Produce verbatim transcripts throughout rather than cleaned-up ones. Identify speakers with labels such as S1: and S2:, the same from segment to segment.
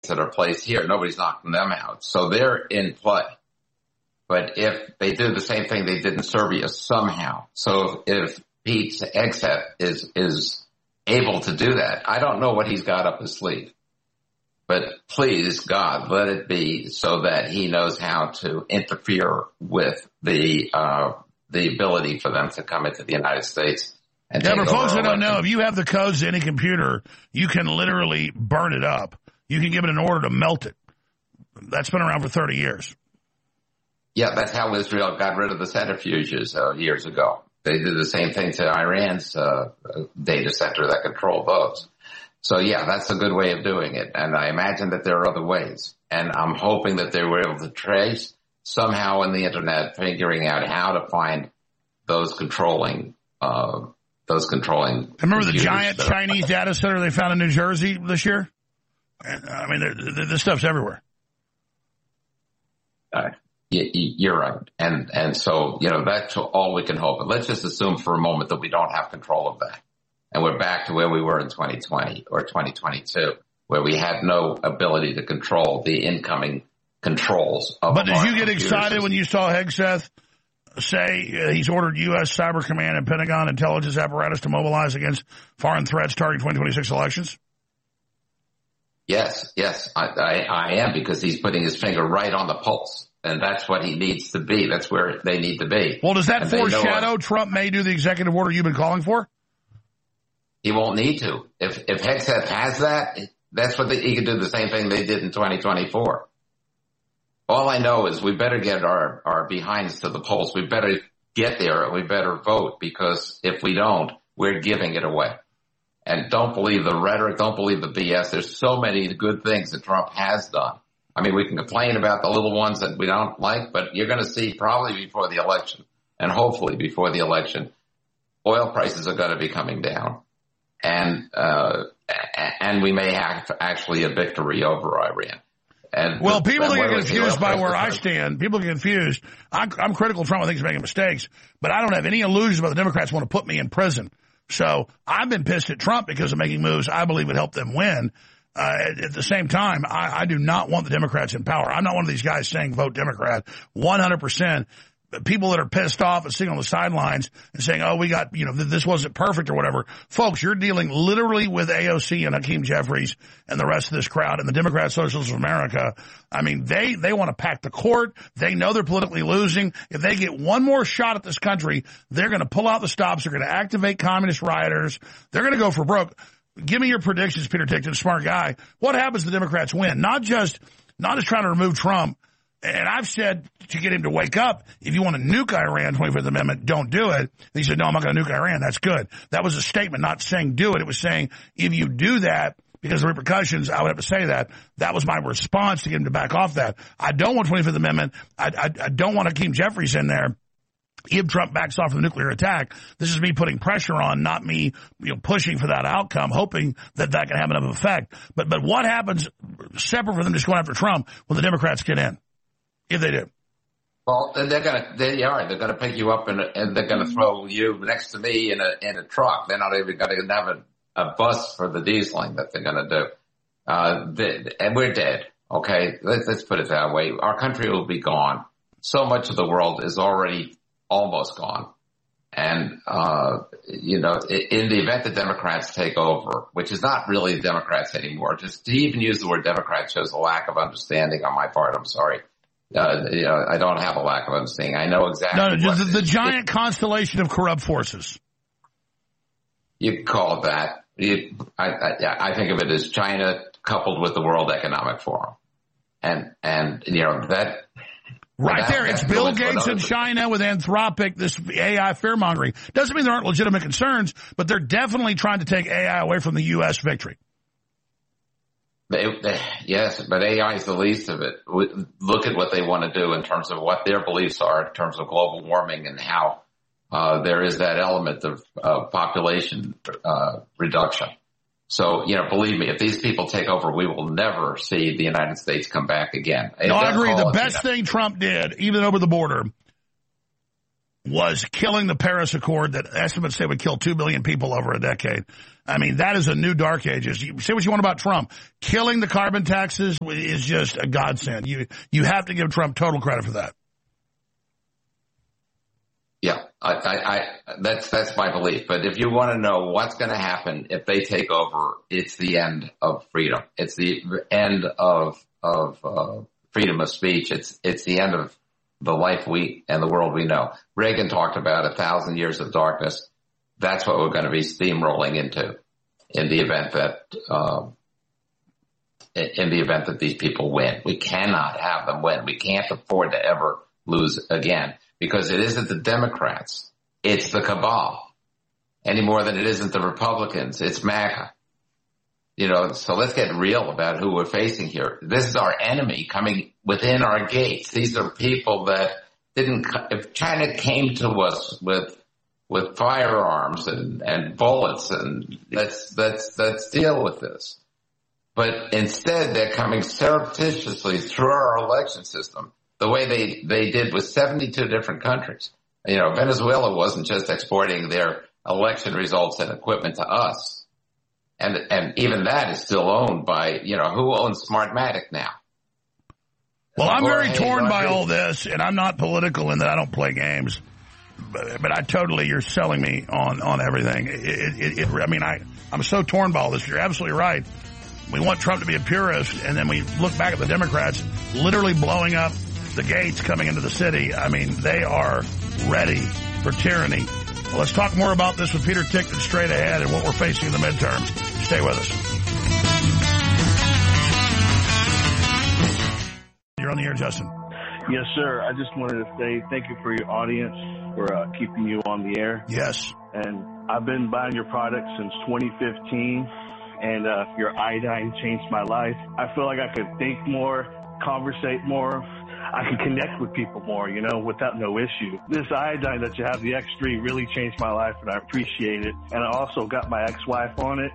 S1: that are placed here, nobody's knocking them out. So they're in play. But if they do the same thing they did in Serbia somehow, so if, if Pete Hegseth is, is able to do that, I don't know what he's got up his sleeve. But please, God, let it be so that he knows how to interfere with the uh, the ability for them to come into the United States. And
S2: yeah,
S1: take
S2: for
S1: over
S2: folks that don't
S1: elections.
S2: know, if you have the codes to any computer, you can literally burn it up. You can give it an order to melt it. That's been around for thirty years.
S1: Yeah, that's how Israel got rid of the centrifuges uh, years ago. They did the same thing to Iran's uh, data center that controlled those. So, yeah, that's a good way of doing it. And I imagine that there are other ways. And I'm hoping that they were able to trace somehow in the Internet, figuring out how to find those controlling, uh, those controlling.
S2: Remember the giant Chinese data center they found in New Jersey this year? I mean, this stuff's everywhere.
S1: Uh, you're right. And, and so, you know, that's all we can hope. But let's just assume for a moment that we don't have control of that. And we're back to where we were in twenty twenty or twenty twenty-two, where we had no ability to control the incoming controls of
S2: But did
S1: our
S2: you get
S1: computer
S2: excited
S1: system.
S2: when you saw Hegseth say uh, he's ordered U S Cyber Command and Pentagon intelligence apparatus to mobilize against foreign threats targeting twenty twenty-six elections?
S1: Yes, yes, I, I, I am, because he's putting his finger right on the pulse. And that's what he needs to be. That's where they need to be.
S2: Well, does that
S1: And they know
S2: foreshadow
S1: it.
S2: Trump may do the executive order you've been calling for?
S1: He won't need to. If if Hegseth has that, that's what they, he can do the same thing they did in twenty twenty-four. All I know is we better get our, our behinds to the polls. We better get there and we better vote, because if we don't, we're giving it away. And don't believe the rhetoric. Don't believe the B S. There's so many good things that Trump has done. I mean, we can complain about the little ones that we don't like, but you're going to see probably before the election, and hopefully before the election, oil prices are going to be coming down. And, uh, and we may have actually a victory over Iran. And
S2: Well,
S1: the,
S2: people
S1: and
S2: get
S1: where was the
S2: confused
S1: oil
S2: by
S1: price
S2: where I
S1: going?
S2: stand. People get confused. I'm, I'm critical of Trump. I think he's making mistakes, but I don't have any illusions about the Democrats want to put me in prison. So I've been pissed at Trump because of making moves I believe would help them win. Uh, at, at the same time, I, I do not want the Democrats in power. I'm not one of these guys saying vote Democrat. one hundred percent. People that are pissed off and sitting on the sidelines and saying, oh, we got, you know, th- this wasn't perfect or whatever. Folks, you're dealing literally with A O C and Hakeem Jeffries and the rest of this crowd and the Democrat Socialists of America. I mean, they, they want to pack the court. They know they're politically losing. If they get one more shot at this country, they're going to pull out the stops. They're going to activate communist rioters. They're going to go for broke. Give me your predictions, Peter Tickton, smart guy. What happens if the Democrats win? Not just, not just trying to remove Trump. And I've said to get him to wake up, if you want to nuke Iran, twenty-fifth Amendment, don't do it. And he said, no, I'm not going to nuke Iran. That's good. That was a statement, not saying do it. It was saying if you do that, because of repercussions, I would have to say that. That was my response to get him to back off that. I don't want twenty-fifth Amendment. I, I, I don't want Hakeem Jeffries in there. If Trump backs off from the nuclear attack, this is me putting pressure on, not me, you know, pushing for that outcome, hoping that that can have enough effect. But, but what happens separate from them just going after Trump when the Democrats get in? If they do.
S1: Well, they're gonna, they are. They're gonna pick you up and, and they're gonna throw you next to me in a in a truck. They're not even gonna have a, a bus for the dieseling that they're gonna do. Uh, they, and we're dead. Okay, let's, let's put it that way. Our country will be gone. So much of the world is already almost gone. And uh, you know, in the event the Democrats take over, which is not really the Democrats anymore, just to even use the word Democrat shows a lack of understanding on my part. I'm sorry. Uh, you know, I don't have a lack of understanding. I know exactly.
S2: No, no,
S1: what
S2: the, the
S1: it,
S2: giant constellation of corrupt forces.
S1: You could call it that. You, I, I, I think of it as China coupled with the World Economic Forum, and and you know that.
S2: Right
S1: that,
S2: there, it's Bill Gates in
S1: other,
S2: China with Anthropic, this A I fear-mongering. Doesn't mean there aren't legitimate concerns, but they're definitely trying to take A I away from the U S victory.
S1: They, they, yes, but A I is the least of it. Look at what they want to do in terms of what their beliefs are in terms of global warming and how uh, there is that element of uh, population uh, reduction. So, you know, believe me, if these people take over, we will never see the United States come back again.
S2: No, I agree. The
S1: it,
S2: best
S1: you know.
S2: thing Trump did, even over the border, was killing the Paris Accord that estimates say would kill two billion people over a decade. I mean, that is a new dark ages. You say what you want about Trump. Killing the carbon taxes is just a godsend. You you have to give Trump total credit for that.
S1: Yeah, I, I, I that's that's my belief. But if you want to know what's going to happen if they take over, it's the end of freedom. It's the end of of uh, freedom of speech. It's it's the end of the life we and the world we know. Reagan talked about a thousand years of darkness. That's what we're going to be steamrolling into in the event that, um, in the event that these people win. We cannot have them win. We can't afford to ever lose again because it isn't the Democrats. It's the cabal any more than it isn't the Republicans. It's MAGA. You know, so let's get real about who we're facing here. This is our enemy coming within our gates. These are people that didn't, if China came to us with with firearms and, and bullets and let's, let's, let's deal with this. But instead they're coming surreptitiously through our election system the way they, they did with seventy-two different countries. You know, Venezuela wasn't just exporting their election results and equipment to us. And, and even that is still owned by, you know, who owns Smartmatic now?
S2: Well, I'm very torn by all this, and I'm not political in that I don't play games. But, but I totally, you're selling me on, on everything. It, it, it, I mean, I, I'm so torn by all this. You're absolutely right. We want Trump to be a purist, and then we look back at the Democrats literally blowing up the gates coming into the city. I mean, they are ready for tyranny. Well, let's talk more about this with Peter Tick straight ahead and what we're facing in the midterms. Stay with us. You're on the air, Justin.
S3: Yes, sir. I just wanted to say thank you for your audience, for uh, keeping you on the air.
S2: Yes.
S3: And I've been buying your products since twenty fifteen, and uh, your iodine changed my life. I feel like I could think more, conversate more. I can connect with people more, you know, without no issue. This iodine that you have, the X three, really changed my life, and I appreciate it. And I also got my ex-wife on it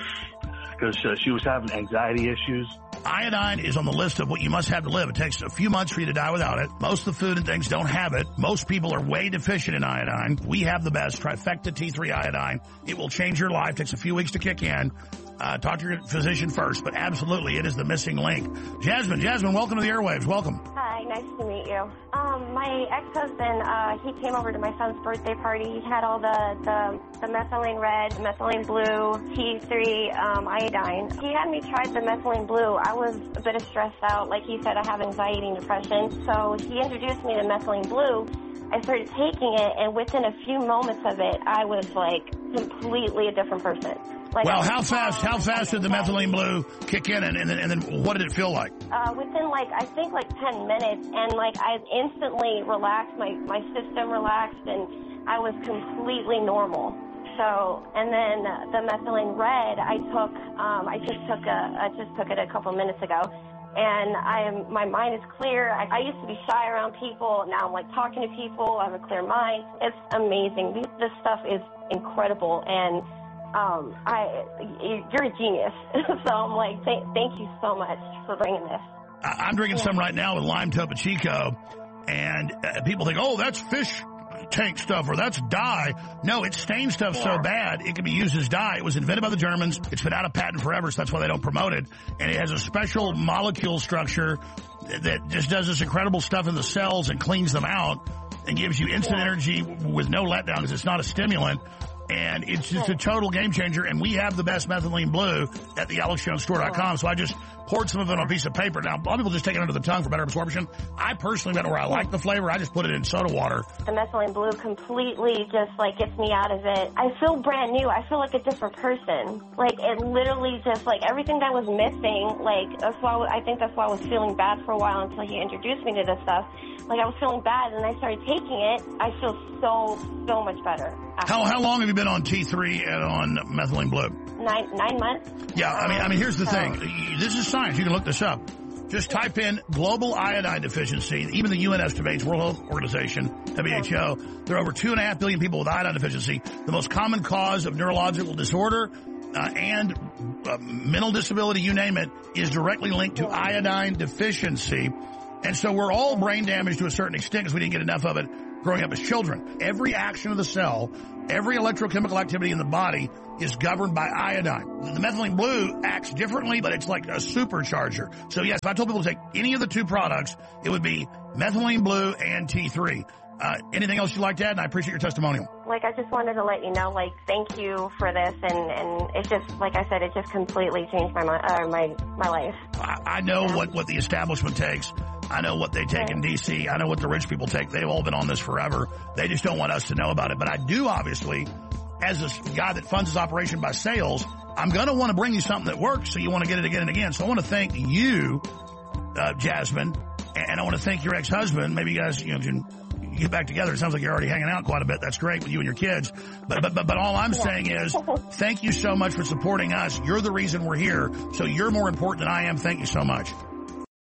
S3: because uh, she was having anxiety issues.
S2: Iodine is on the list of what you must have to live. It takes a few months for you to die without it. Most of the food and things don't have it. Most people are way deficient in iodine. We have the best Trifecta T three iodine. It will change your life. It takes a few weeks to kick in. Uh, talk to your physician first, but absolutely it is the missing link. Jasmine, Jasmine, welcome to the airwaves. Welcome.
S4: Hi, nice to meet you. Um, my ex-husband, uh, he came over to my son's birthday party. He had all the, the, the methylene red, methylene blue, T three um, iodine. He had me try the methylene blue. I was a bit stressed out. Like he said, I have anxiety and depression. So he introduced me to methylene blue. I started taking it, and within a few moments of it, I was like completely a different person. Like,
S2: well, how fast, how fast did the methylene blue kick in, and, and, then, and then what did it feel like?
S4: Uh, within like, I think like ten minutes, and like I instantly relaxed, my, my system relaxed, and I was completely normal. So, and then uh, the methylene red, I took, um, I just took a, I just took it a couple minutes ago. And I am, my mind is clear. I, I used to be shy around people. Now I'm like talking to people. I have a clear mind. It's amazing. This, this stuff is incredible. And um, I, you're a genius. So I'm like, th- thank you so much for bringing this.
S2: I'm drinking yeah. some right now with lime Topo Chico. And uh, people think, oh, that's fish tank stuff or that's dye. No, it stains stuff yeah. so bad it can be used as dye. It was invented by the Germans. It's been out of patent forever, so that's why they don't promote it. And it has a special molecule structure that just does this incredible stuff in the cells and cleans them out and gives you instant yeah. energy with no letdown because it's not a stimulant. And it's just a total game changer. And we have the best methylene blue at the alex jones store dot com. So I just poured some of it on a piece of paper. Now, a lot of people just take it under the tongue for better absorption. I personally went where I like the flavor. I just put it in soda water.
S4: The methylene blue completely just, like, gets me out of it. I feel brand new. I feel like a different person. Like, it literally just, like, everything that was missing, like, that's why I think that's why I was feeling bad for a while until he introduced me to this stuff. Like, I was feeling bad, and I started taking it. I feel so, so much better.
S2: How how long have you been on T three and on methylene blue?
S4: Nine nine months.
S2: Yeah, I mean, I mean, here's the thing. This is science. You can look this up. Just type in global iodine deficiency. Even the U N estimates, World Health Organization, W H O, there are over two and a half billion people with iodine deficiency. The most common cause of neurological disorder uh, and uh, mental disability, you name it, is directly linked to iodine deficiency. And so we're all brain damaged to a certain extent because we didn't get enough of it growing up as children. Every action of the cell, every electrochemical activity in the body is governed by iodine. The methylene blue acts differently, but it's like a supercharger. So yes, if I told people to take any of the two products, it would be methylene blue and T three. Uh, anything else you'd like to add? And I appreciate your testimonial.
S4: Like, I just wanted to let you know, like, thank you for this, and, and it's just, like I said, it just completely changed my uh, my my life.
S2: I, I know yeah. what, what the establishment takes. I know what they take yeah. in D C. I know what the rich people take. They've all been on this forever. They just don't want us to know about it. But I do, obviously, as a guy that funds his operation by sales, I'm going to want to bring you something that works, so you want to get it again and again. So I want to thank you, uh, Jasmine, and I want to thank your ex-husband. Maybe you guys, you know, can get back together. It sounds like you're already hanging out quite a bit. That's great with you and your kids. But but but, but all I'm saying is thank you so much for supporting us. You're the reason we're here. So you're more important than I am. Thank you so much.